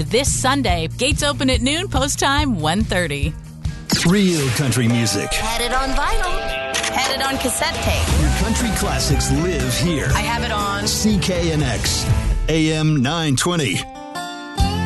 this Sunday. Gates open at noon, post time 1:30. Real country music. Had it on vinyl. Had it on cassette tape. Your country classics live here. I have it on CKNX, AM 920.